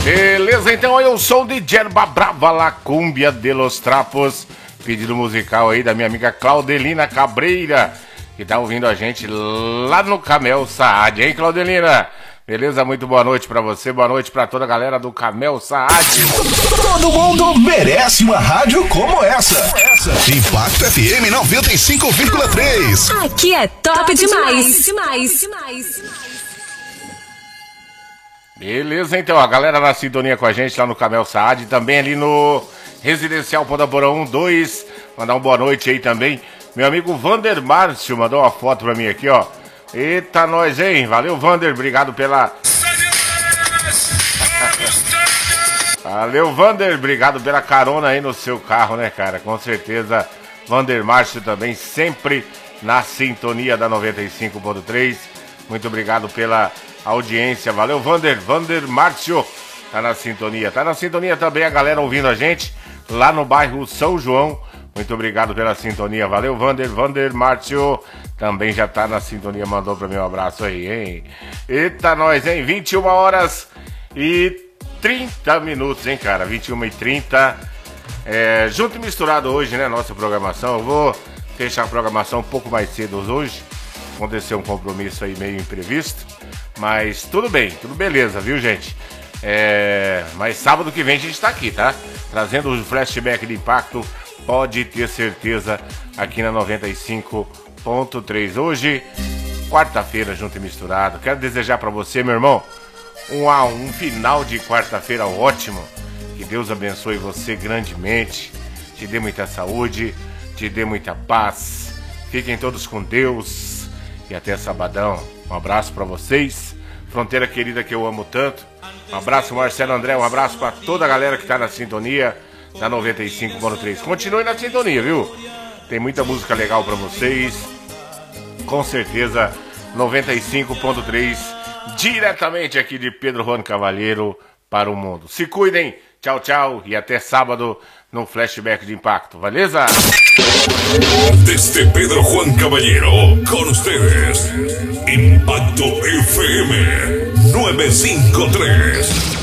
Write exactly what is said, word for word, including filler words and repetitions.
Beleza, então eu sou o D J Brava La Cumbia de los Trapos. Pedido musical aí da minha amiga Claudelina Cabreira, que tá ouvindo a gente lá no Camel Saad, hein, Claudelina? Beleza? Muito boa noite pra você, boa noite pra toda a galera do Camel Saad. Todo mundo merece uma rádio como essa. Impacto F M noventa e cinco vírgula três. Aqui é top, top demais. demais, demais, demais. Beleza, então, a galera na sintonia com a gente lá no Camel Saad, também ali no Residencial Ponta Porão um, dois. Mandar uma boa noite aí também. Meu amigo Vander Márcio mandou uma foto pra mim aqui, ó. Eita, nós, hein? Valeu, Vander, obrigado pela... Valeu, Vander, obrigado pela carona aí no seu carro, né, cara? Com certeza, Vander Márcio também, sempre na sintonia da noventa e cinco ponto três. Muito obrigado pela audiência, valeu, Vander, Vander Márcio, tá na sintonia, tá na sintonia também a galera ouvindo a gente lá no bairro São João, muito obrigado pela sintonia, valeu, Vander, Vander Márcio, também já tá na sintonia, mandou pra mim um abraço aí, hein, eita nós, hein, vinte e uma horas e trinta minutos, hein, cara, vinte e uma e trinta, é, junto e misturado hoje, né, nossa programação, eu vou fechar a programação um pouco mais cedo hoje, aconteceu um compromisso aí meio imprevisto, mas tudo bem, tudo beleza, viu, gente? É... Mas sábado que vem a gente tá aqui, tá? Trazendo o flashback de impacto, pode ter certeza, aqui na noventa e cinco ponto três. Hoje, quarta-feira, junto e misturado. Quero desejar pra você, meu irmão, um, um final de quarta-feira ótimo. Que Deus abençoe você grandemente, te dê muita saúde, te dê muita paz. Fiquem todos com Deus e até sabadão. Um abraço pra vocês, fronteira querida que eu amo tanto. Um abraço, Marcelo André, um abraço pra toda a galera que tá na sintonia da noventa e cinco ponto três. Continue na sintonia, viu? Tem muita música legal pra vocês. Com certeza, noventa e cinco ponto três, diretamente aqui de Pedro Juan Cavalheiro para o mundo. Se cuidem, tchau, tchau e até sábado no Flashback de Impacto, beleza? Desde Pedro Juan Caballero, con ustedes, Impacto F M novecientos cincuenta y tres.